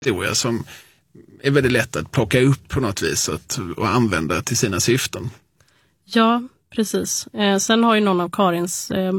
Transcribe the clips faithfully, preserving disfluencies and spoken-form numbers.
historia som är väldigt lätt att plocka upp på något vis att, och använda till sina syften. Ja, precis. Eh, sen har ju någon av Karins eh,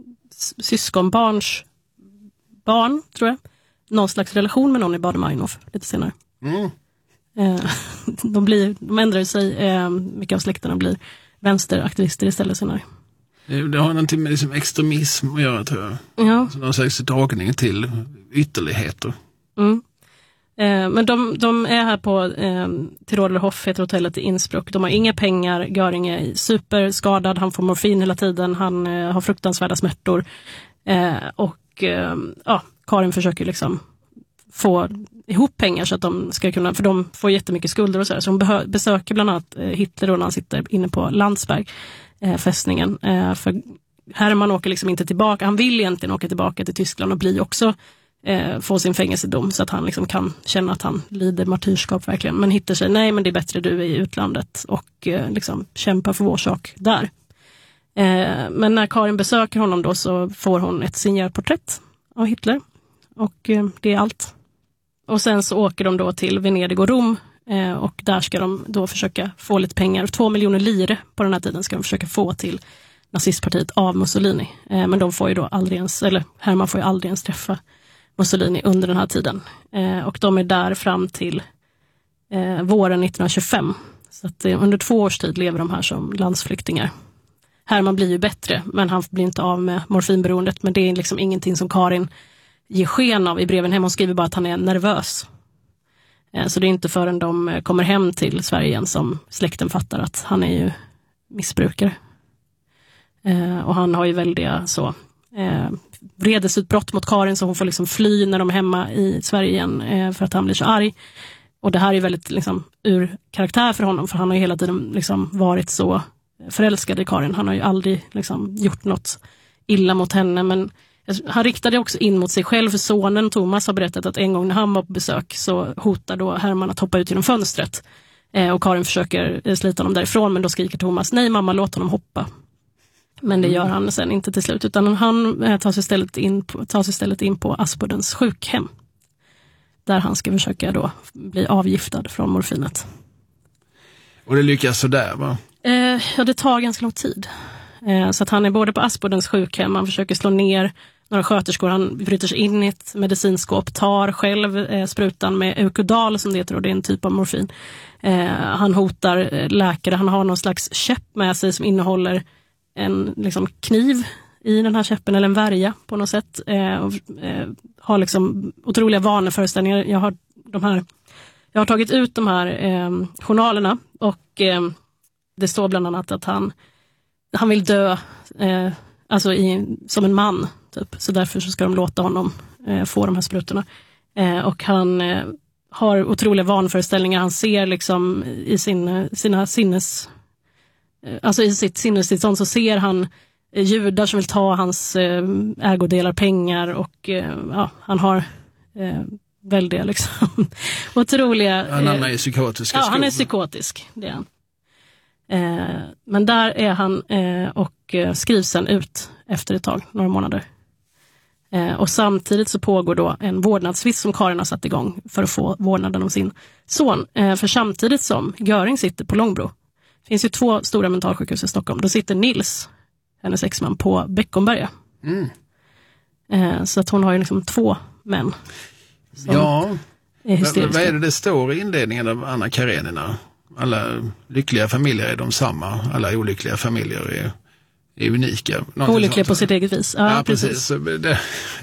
syskonbarns barn, tror jag, någon slags relation med någon i Baader-Meinhof lite senare. Mm. Eh, de, blir, de ändrar sig, eh, mycket av släkterna blir vänsteraktivister istället senare. Det har någonting med liksom extremism att göra, tror jag. Ja. Alltså någon slags dragning till ytterligheter. Mm. Eh, men de, de är här på eh, Tirolerhof, heter hotellet i Innsbruck. De har inga pengar, Göring är superskadad, han får morfin hela tiden, han eh, har fruktansvärda smärtor. Eh, och eh, ja, Karin försöker liksom få ihop pengar så att de ska kunna, för de får jättemycket skulder och så här. Så hon behö- besöker bland annat eh, Hitler när han sitter inne på Landsberg, eh, fästningen. Eh, för Hermann åker liksom inte tillbaka, han vill egentligen åka tillbaka till Tyskland och bli också eh, få sin fängelsedom så att han liksom kan känna att han lider martyrskap verkligen. Men Hitler säger nej, men det är bättre du är i utlandet och eh, liksom kämpa för vår sak där. Eh, men när Karin besöker honom då så får hon ett signerporträtt av Hitler och eh, det är allt. Och sen så åker de då till Venedig och Rom eh, och där ska de då försöka få lite pengar. Två miljoner lire på den här tiden ska de försöka få till nazistpartiet av Mussolini. Eh, men de får ju då aldrig ens, eller Hermann får ju aldrig ens träffa Mussolini under den här tiden. Eh, och de är där fram till eh, våren nittonhundratjugofem. Så att eh, under två års tid lever de här som landsflyktingar. Hermann blir ju bättre, men han blir inte av med morfinberoendet. Men det är liksom ingenting som Karin ger sken av i breven hem. Hon skriver bara att han är nervös. Så det är inte förrän de kommer hem till Sverige igen som släkten fattar att han är ju missbrukare. Och han har ju väldiga så vredesutbrott mot Karin, så hon får liksom fly när de är hemma i Sverige igen för att han blir så arg. Och det här är väldigt liksom ur karaktär för honom, för han har ju hela tiden liksom varit så förälskad i Karin. Han har ju aldrig liksom gjort något illa mot henne, men han riktade också in mot sig själv, för sonen Thomas har berättat att en gång när han var på besök så hotar då Hermann att hoppa ut genom fönstret. Eh, och Karin försöker slita honom därifrån, men då skriker Thomas, nej mamma, låt honom hoppa. Men det gör han sen inte till slut, utan han eh, tar sig istället in på, tar sig istället in på Aspudens sjukhem. Där han ska försöka då bli avgiftad från morfinet. Och det lyckas så där, va? Eh, ja, det tar ganska lång tid. Eh, så att han är både på Aspudens sjukhem, han försöker slå ner några sköterskor, han bryter sig in i ett medicinskåp, tar själv eh, sprutan med Eukodal som det heter, och det är en typ av morfin. Eh, han hotar eh, läkare, han har någon slags käpp med sig som innehåller en liksom, kniv i den här käppen, eller en värja på något sätt. Eh, och, eh, har liksom otroliga vaneföreställningar. Jag har, de här, jag har tagit ut de här eh, journalerna och eh, det står bland annat att han han vill dö eh, alltså i, som en man typ. Så därför så ska de låta honom eh, få de här sprutorna. Eh, och han eh, har otroliga vanföreställningar. Han ser liksom i sin, sina sinnes eh, alltså i sitt sinnestillstånd så ser han eh, judar som vill ta hans eh, ägodelar, pengar, och eh, ja, han har eh, väldiga liksom otroliga eh, han är psykotisk. Ja, han är psykotisk, det är han. Eh, men där är han eh, och eh, skrivs sen ut efter ett tag, några månader. Eh, och samtidigt så pågår då en vårdnadstvist som Karin har satt igång för att få vårdnaden om sin son. Eh, för samtidigt som Göring sitter på Långbro, det finns ju två stora mentalsjukhus i Stockholm, då sitter Nils, hennes exman, på Beckomberga. Mm. Eh, så att hon har ju liksom två män. Ja, är vad är det det står i inledningen av Anna Karenina? Alla lyckliga familjer är de samma, alla olyckliga familjer är, är unika. Någonting olyckliga sånt. På sitt eget vis. Ja, ja precis. precis. Det,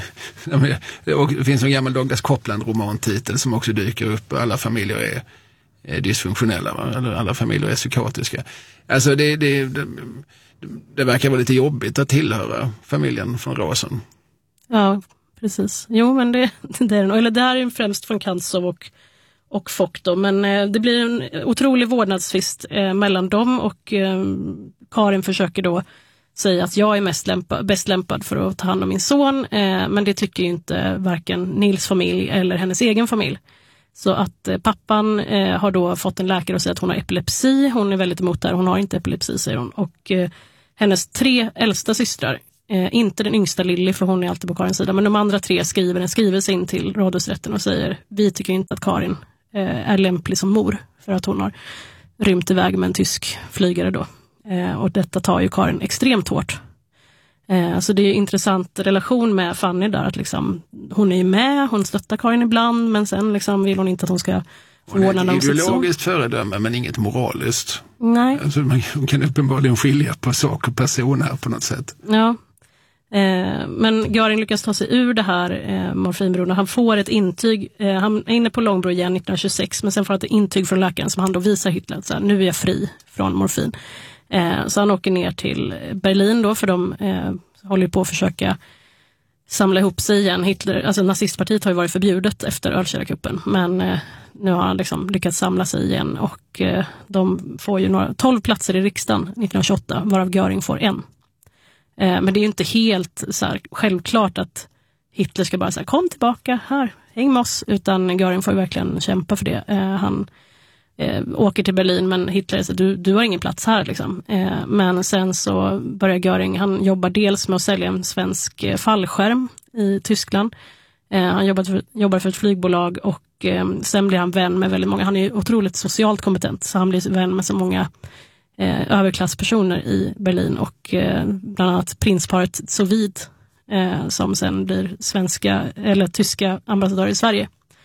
det finns en gammal Douglas Coupland-romantitel som också dyker upp. Alla familjer är, är dysfunktionella, va? Eller alla familjer är psykotiska. Alltså det, det, det, det verkar vara lite jobbigt att tillhöra familjen från rasen. Ja, precis. Jo, men det, det är den. Eller det här är främst från Kantzow och och Fock då, men eh, det blir en otrolig vårdnadstvist eh, mellan dem, och eh, Karin försöker då säga att jag är mest lämpa, bäst lämpad för att ta hand om min son, eh, men det tycker ju inte varken Nils familj eller hennes egen familj. Så att eh, pappan eh, har då fått en läkare och säger att hon har epilepsi, hon är väldigt emot det här, hon har inte epilepsi, säger hon, och eh, hennes tre äldsta systrar Eh, inte den yngsta Lilly, för hon är alltid på Karins sida, men de andra tre skriver en skrivelse in till rådhusrätten och säger vi tycker inte att Karin eh, är lämplig som mor för att hon har rymt iväg med en tysk flygare då. Eh, och detta tar ju Karin extremt hårt. Eh, så det är ju en intressant relation med Fanny där, att liksom, hon är ju med, hon stöttar Karin ibland, men sen liksom vill hon inte att hon ska hon är ett ideologiskt föredöme, men inget moraliskt. Nej. Alltså man, man kan uppenbarligen skilja på sak och person här på något sätt. Ja. Eh, men Göring lyckas ta sig ur det här eh, morfinberoende. Han får ett intyg, eh, han är inne på Långbro igen nittonhundratjugosex, men sen får han ett intyg från läkaren som han då visar Hitler att så här, nu är jag fri från morfin. Eh, så han åker ner till Berlin då, för de eh, håller på att försöka samla ihop sig igen. Hitler, alltså nazistpartiet har ju varit förbjudet efter Ölkällarkuppen, men eh, nu har han liksom lyckats samla sig igen, och eh, de får ju några, tolv platser i riksdagen nittonhundratjugoåtta, varav Göring får en. Eh, men det är ju inte helt så här, självklart att Hitler ska bara säga kom tillbaka här, häng med oss, utan Göring får ju verkligen kämpa för det. Eh, han eh, åker till Berlin, men Hitler säger du, du har ingen plats här liksom. Eh, men sen så börjar Göring, han jobbar dels med att sälja en svensk eh, fallskärm i Tyskland. Eh, han jobbar för, jobbar för ett flygbolag, och eh, sen blir han vän med väldigt många, han är ju otroligt socialt kompetent, så han blir vän med så många eh, överklasspersoner i Berlin, och eh, bland annat prinsparet Sovid eh, som sen blir svenska eller tyska ambassadörer i Sverige.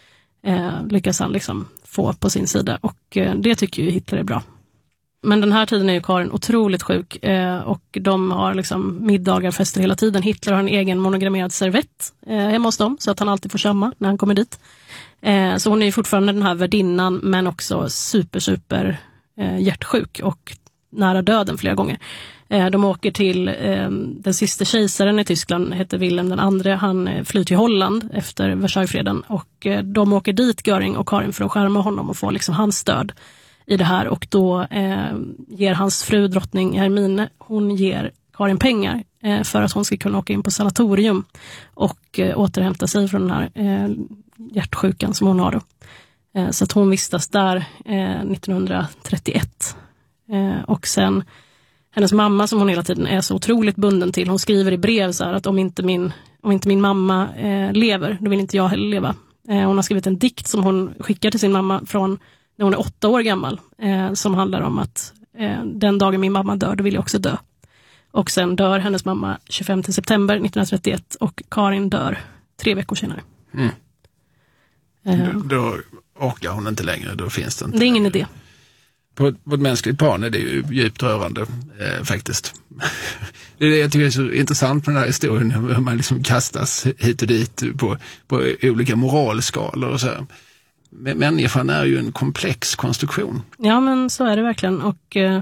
Eh, lyckas han liksom få på sin sida, och eh, det tycker ju Hitler är bra. Men den här tiden är ju Karin otroligt sjuk, eh, och de har liksom middagar, fester hela tiden. Hitler har en egen monogrammerad servett eh, hemma hos dem, så att han alltid får kömma när han kommer dit. Eh, så hon är ju fortfarande den här värdinnan, men också super, super eh, hjärtsjuk och nära döden flera gånger. Eh, de åker till eh, den sista kejsaren i Tyskland, heter Wilhelm den andre. Han eh, flyr till Holland efter Versaillesfreden, och eh, de åker dit, Göring och Karin, för att skärma honom och få liksom hans stöd i det här, och då eh, ger hans fru drottning Hermine, hon ger Karin pengar eh, för att hon ska kunna åka in på sanatorium och eh, återhämta sig från den här eh, hjärtsjukan som hon har då. Eh, så att hon vistas där eh, nittonhundratrettioett. Eh, och sen hennes mamma, som hon hela tiden är så otroligt bunden till, hon skriver i brev så här att om inte min, om inte min mamma eh, lever, då vill inte jag heller leva. Eh, hon har skrivit en dikt som hon skickar till sin mamma från när hon är åtta år gammal, eh, som handlar om att eh, den dagen min mamma dör, då vill jag också dö. Och sen dör hennes mamma tjugofemte september nittonhundratrettioett, och Karin dör tre veckor senare. Mm. Eh, då, då orkar hon inte längre, då finns det inte. Det är ingen idé. På, på ett mänskligt plan är det ju djupt rörande eh, faktiskt. Det är det jag tycker är så intressant med den här historien, hur man liksom kastas hit och dit på, på olika moralskalor och så här. Men människan är ju en komplex konstruktion. Ja, men så är det verkligen. Och eh,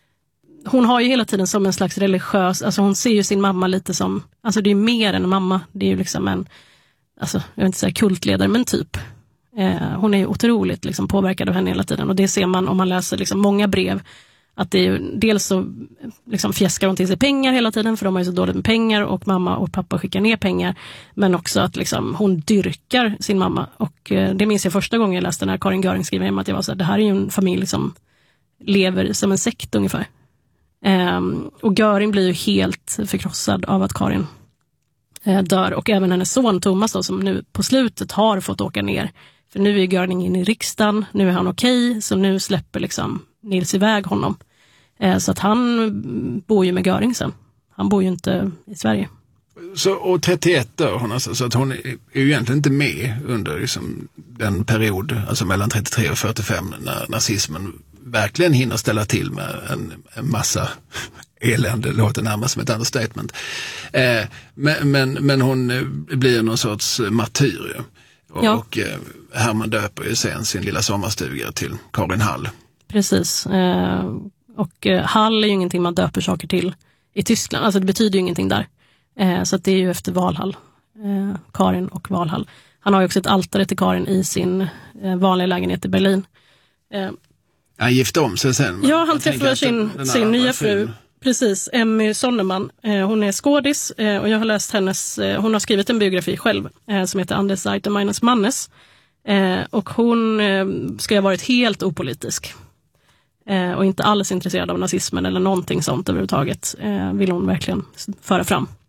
hon har ju hela tiden som en slags religiös, alltså hon ser ju sin mamma lite som, alltså det är mer än en mamma, det är ju liksom en, alltså jag vill inte säga kultledare, men typ. Eh, hon är ju otroligt liksom påverkad av henne hela tiden, och det ser man om man läser liksom många brev, att det är ju, dels så liksom fjäskar hon till sig pengar hela tiden, för de har ju så dåligt med pengar, och mamma och pappa skickar ner pengar, men också att liksom hon dyrkar sin mamma, och eh, det minns jag första gången jag läste när Karin Göring skriver hem, att jag var så här, det här är ju en familj som lever som en sekt ungefär. Eh, och Göring blir ju helt förkrossad av att Karin eh, dör, och även hennes son Thomas då, som nu på slutet har fått åka ner, för nu är Göring in i riksdagen, nu är han okej, okay, så nu släpper liksom Nils iväg honom. Eh, så att han bor ju med Göring sen. Han bor ju inte i Sverige. Så, och trettioett dör hon alltså, så att hon är ju egentligen inte med under liksom den period, alltså mellan trettiotre och fyrtiofem, när nazismen verkligen hinner ställa till med en, en massa elände, låter närmast som ett understatement. Eh, men, men, men hon blir någon sorts martyr. Och, ja. och eh, Herman döper ju sen sin lilla sommarstuga till Karin Hall. Precis. Eh, och eh, Hall är ju ingenting man döper saker till i Tyskland. Alltså det betyder ju ingenting där. Eh, så att det är ju efter Valhall. Eh, Karin och Valhall. Han har ju också ett altare till Karin i sin eh, vanliga lägenhet i Berlin. Eh, han gifte om sig sen. Ja, han träffade sin, sin nya fru. Fin. Precis, Emmy Sonnemann. Eh, hon är skådis eh, och jag har läst hennes, eh, hon har skrivit en biografi själv eh, som heter Anders Seite meines Mannes. Eh, och hon eh, ska ha varit helt opolitisk. Eh, och inte alls intresserad av nazismen eller någonting sånt överhuvudtaget. Eh, vill hon verkligen föra fram.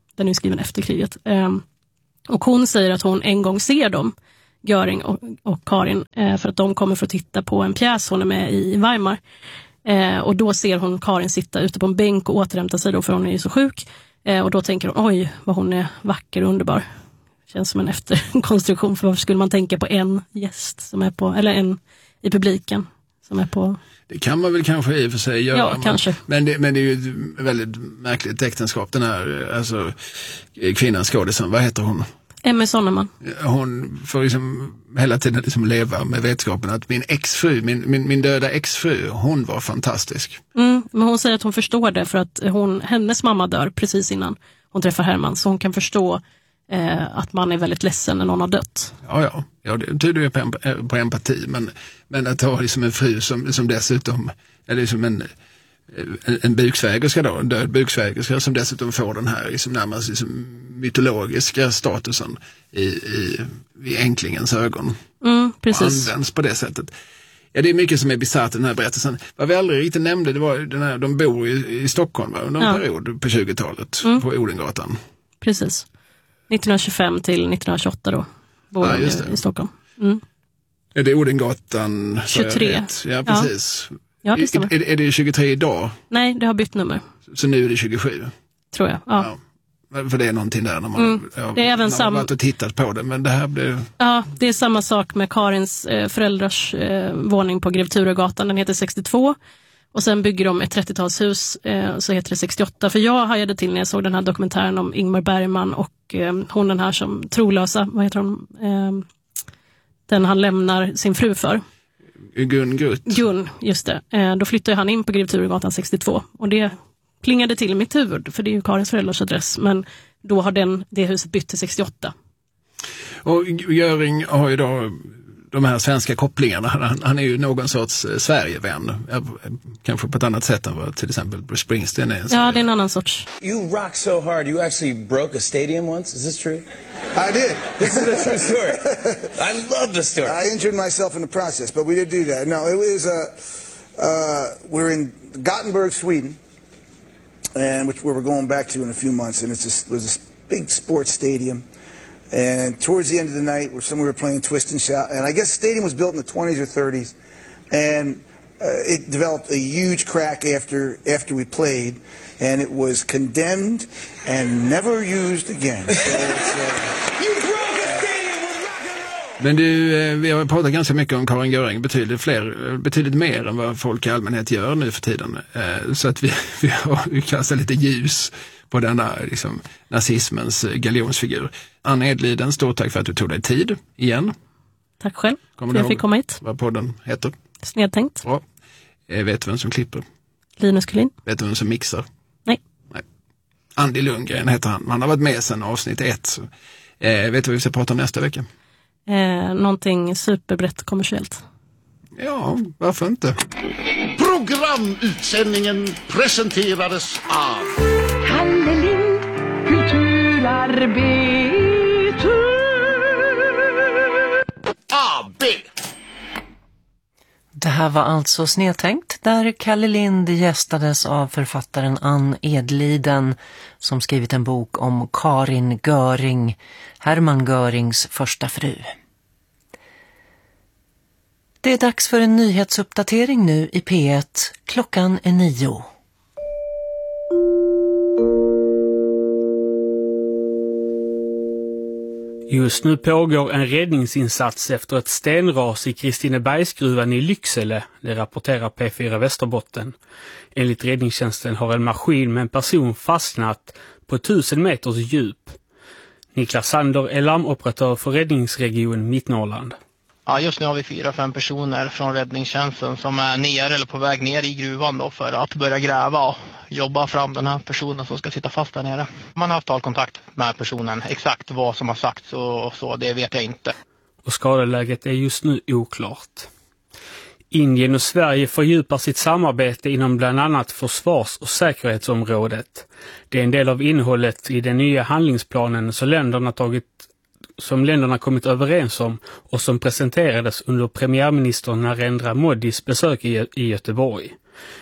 Den är skriven efter kriget. Um, och hon säger att hon en gång ser dem, Göring och, och Karin, eh, för att de kommer för att titta på en pjäs hon är med i, i Weimar. Eh, och då ser hon Karin sitta ute på en bänk och återhämta sig då, för hon är ju så sjuk. Eh, och då tänker hon, oj vad hon är vacker och underbar. Känns som en efterkonstruktion, för varför skulle man tänka på en gäst som är på, eller en i publiken som är på... Det kan man väl kanske i och för sig göra. Ja, kanske. Men det, men det är ju ett väldigt märkligt äktenskap, den här alltså, kvinnan skådisen, vad heter hon? Emmy Sonneman. Hon får liksom hela tiden liksom leva med vetskapen att min exfru, min, min, min döda exfru, hon var fantastisk. Mm, men hon säger att hon förstår det för att hon, hennes mamma dör precis innan hon träffar Herman, så hon kan förstå eh, att man är väldigt ledsen när någon har dött. Ja, ja, ja det tyder ju på, på empati, men, men att ha liksom en fru som, som dessutom är liksom en En, en buksvägerska då, en död buksvägerska som dessutom får den här liksom närmast liksom mytologiska statusen i, i, i enklingens ögon. Mm, precis. Och används på det sättet. Ja, det är mycket som är bisarrt i den här berättelsen. Vad vi aldrig riktigt nämnde, det var den här, de bor i, i Stockholm va, under en ja. period på tjugotalet mm. på Odengatan. Precis. nittonhundratjugofem till nittonhundratjugoåtta då bor ja, de i, i Stockholm. Mm. Ja, det är Odengatan tjugotre. Ja, precis. Ja. Ja, det stämmer. Är, är det tjugotre idag? Nej, det har bytt nummer. Så nu är det tjugosju? Tror jag, ja. ja. För det är någonting där när man, mm. ja, det är även man sam... har varit och tittat på det, men det här blir... Ja, det är samma sak med Karins eh, föräldrars eh, våning på Grev Turegatan, den heter sextiotvå. Och sen bygger de ett trettiotalshus, eh, så heter det sextioåtta. För jag hajade till när jag såg den här dokumentären om Ingmar Bergman och eh, hon den här som trolösa, vad heter hon? Eh, den han lämnar sin fru för. Gun Gutt. Gun, just det. Eh, då flyttade han in på Grev Turegatan sextiotvå. Och det plingade till i mitt huvud, för det är ju Karins föräldrars adress. Men då har den, det huset bytt till sextioåtta. Och Göring har ju då de här svenska kopplingarna. Han, han är ju någon sorts Sverigevän. Kanske på ett annat sätt än vad till exempel Bruce Springsteen är. Ja, det är en annan sorts. You rock so hard you actually broke a stadium once. Is this true? I did. This is a true story. I love the story. I injured myself in the process, but we did do that. No, it was uh, uh, we're in Gothenburg, Sweden, and which we we're going back to in a few months, and it's just, it was a big sports stadium. And towards the end of the night, we're somewhere playing twist and shout, and I guess the stadium was built in the twenties or thirties, and uh, it developed a huge crack after after we played, and it was condemned and never used again. So it's, uh, you broke a stadium with rock and roll. Men du, vi har pratat ganska mycket om Karin Göring, betydligt fler, betydligt mer än vad folk i allmänhet gör nu för tiden. Så att vi, vi har kastat lite ljus på denna liksom, nazismens galjonsfigur. Anna Edliden, stort tack för att du tog dig tid igen. Tack själv Kommer för att jag fick komma hit. Vad podden heter? Snedtänkt. Ja. Vet du vem som klipper? Linus Kullin. Vet du vem som mixar? Nej. Nej. Andy Lundgren heter han. Han har varit med sedan avsnitt ett. Så. Eh, vet du vad vi ska prata om nästa vecka? Eh, någonting superbrett kommersiellt. Ja, varför inte? Programutsändningen presenterades av Kalle Lind, kulturarbetare. A B. Det här var alltså Snedtänkt, där Kalle Lind gästades av författaren Ann Edliden som skrivit en bok om Karin Göring, Hermann Görings första fru. Det är dags för en nyhetsuppdatering nu i P ett. Klockan är nio. Just nu pågår en räddningsinsats efter ett stenras i Kristinebergsgruvan i Lycksele, det rapporterar P fyra Västerbotten. Enligt räddningstjänsten har en maskin med en person fastnat på tusen meters djup. Niklas Sander är larmoperatör för räddningsregion Mittnorrland. Ja, just nu har vi fyra, fem personer från räddningstjänsten som är ner eller på väg ner i gruvan då för att börja gräva och jobba fram den här personen som ska sitta fast där nere. Man har haft talkontakt med personen. Exakt vad som har sagts och så, det vet jag inte. Och skadeläget är just nu oklart. Indien och Sverige fördjupar sitt samarbete inom bland annat försvars- och säkerhetsområdet. Det är en del av innehållet i den nya handlingsplanen som länderna tagit som länderna kommit överens om och som presenterades under premiärminister Narendra Modis besök i, i Göteborg.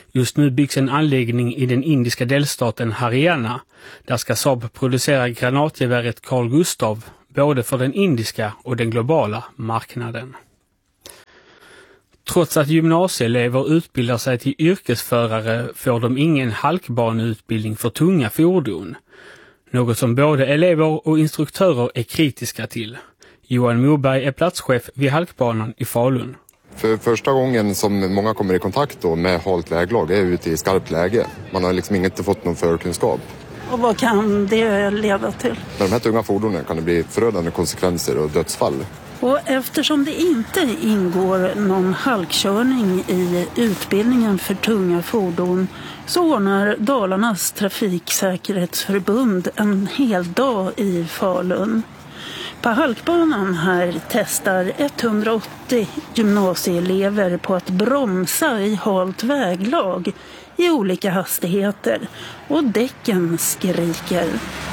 Just nu byggs en anläggning i den indiska delstaten Haryana. Där ska Saab producera granatgeväret Carl Gustaf både för den indiska och den globala marknaden. Trots att gymnasieelever utbildar sig till yrkesförare får de ingen halkbaneutbildning för tunga fordon. Något som både elever och instruktörer är kritiska till. Johan Moberg är platschef vid halkbanan i Falun. För första gången som många kommer i kontakt då med halt väglag är ute i skarpt läge. Man har liksom inte fått någon förkunskap. Och vad kan det leda till? Med de här tunga fordonen kan det bli förödande konsekvenser och dödsfall. Och eftersom det inte ingår någon halkkörning i utbildningen för tunga fordon så ordnar Dalarnas trafiksäkerhetsförbund en hel dag i Falun. På halkbanan här testar etthundraåttio gymnasieelever på att bromsa i halt väglag i olika hastigheter och däcken skriker.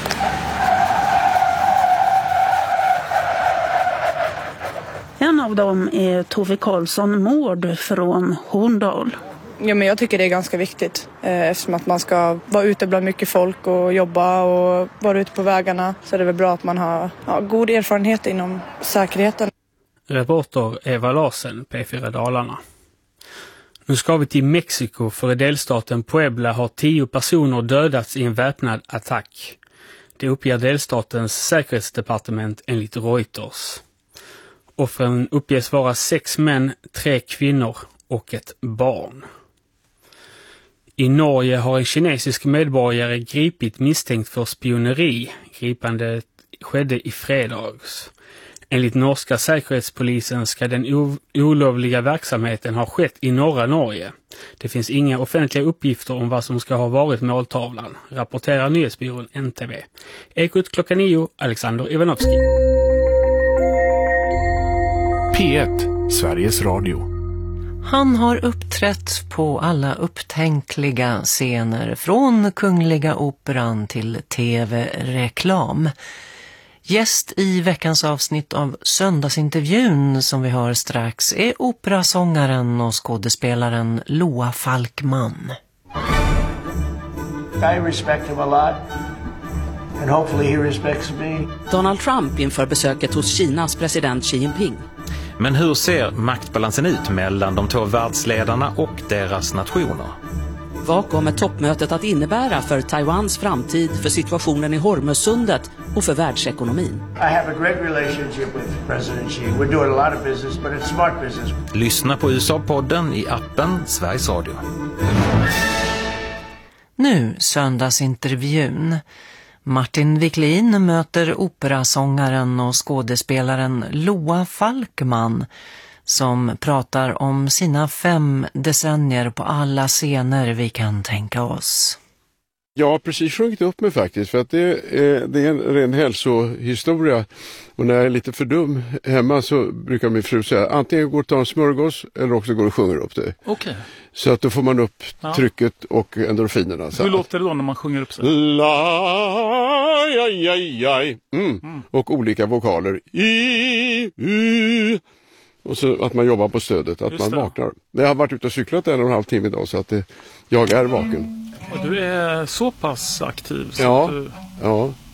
En av dem är Tove Karlsson Mård från Horndal. Ja, men jag tycker det är ganska viktigt eh, eftersom att man ska vara ute bland mycket folk och jobba och vara ute på vägarna. Så är det väl bra att man har ja, god erfarenhet inom säkerheten. Reporter Eva Larsen, P fyra Dalarna. Nu ska vi till Mexiko, för i delstaten Puebla har tio personer dödats i en väpnad attack. Det uppger delstatens säkerhetsdepartement enligt Reuters. Offren uppges vara sex män, tre kvinnor och ett barn. I Norge har en kinesisk medborgare gripit misstänkt för spioneri. Gripandet skedde i fredags. Enligt norska säkerhetspolisen ska den o- olovliga verksamheten ha skett i norra Norge. Det finns inga offentliga uppgifter om vad som ska ha varit måltavlan, rapporterar nyhetsbyrån N T V. Ekot klockan nio, Alexander Ivanovski. P ett, Sveriges Radio. Han har uppträtt på alla upptänkliga scener, från Kungliga Operan till tv-reklam. Gäst i veckans avsnitt av Söndagsintervjun som vi hör strax är operasångaren och skådespelaren Loa Falkman. I respect him a lot. And hopefully he respects me. Donald Trump inför besöket hos Kinas president Xi Jinping. Men hur ser maktbalansen ut mellan de två världsledarna och deras nationer? Vad kommer toppmötet att innebära för Taiwans framtid, för situationen i Hormuzsundet och för världsekonomin? I have a great relationship with President Xi. We're doing a lot of business, but it's smart business. Lyssna på U S A-podden i appen Sveriges Radio. Nu söndagsintervjun. Martin Wiklin möter operasångaren och skådespelaren Loa Falkman som pratar om sina fem decennier på alla scener vi kan tänka oss. Jag har precis sjungit upp mig faktiskt, för att det är, det är en ren hälsohistoria. Och när jag är lite för dum hemma så brukar min fru säga antingen går det att ta en smörgås eller också går det och sjunger upp det. Okay. Så att då får man upp ja. trycket och endorfinerna. Så hur låter det då när man sjunger upp sig? La, aj, aj, aj. Mm. Mm. Och olika vokaler. I, u. Och så att man jobbar på stödet, att Just man det. vaknar. Jag har varit ute och cyklat en och en halv timme idag så att det, jag är vaken. Och du är så pass aktiv så ja, att du... ja.